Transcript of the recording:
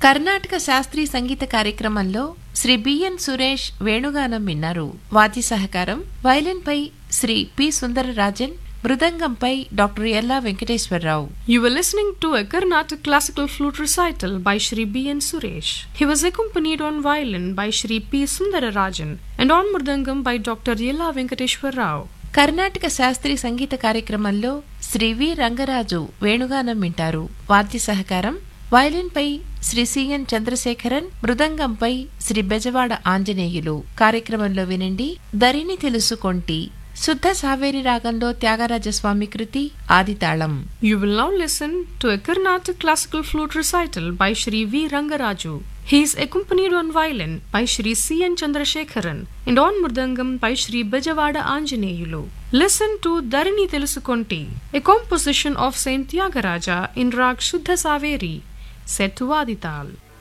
కర్ణాటక శాస్త్రీయ సంగీత కార్యక్రమంలో శ్రీ బిఎన్ సురేష్ వేణుగానం విన్నారు. వాద్య సహకారం వయలిన్పై Shri P Sundararajan, మృదంగంపై doctor Ella Venkateswararao. You were listening to a Carnatic classical flute recital by Shri B.N. Suresh. He was accompanied on violin by Shri P. Sundararajan and on mridangam by Dr. Yella Venkateshwar Rao. Karnataka శాస్త్రీయ సంగీత కార్యక్రమంలో శ్రీ వి రంగరాజు వేణుగానం వింటారు. వాద్య సహకారం వయలిన్పై Shri CN Chandrasekaran, మృదంగంపై Shri Bezawada Anjaneyulu. కార్యక్రమంలో వినండి దరిని తెలుసుకొంటి, శుద్ధ సావేరి రాగంలో త్యాగరాజస్వామి కృతి, ఆదితాళం. You will now listen to a Carnatic classical flute recital by Shri V. Rangaraju. He is accompanied on violin by Shri C.N. Chandrasekharan and on mridangam by Shri Bejavada Anjaneyulu. Listen to Dharini Telusukonti, a composition of Saint Tyagaraja in Rag Shuddha Saveri, set to Adital.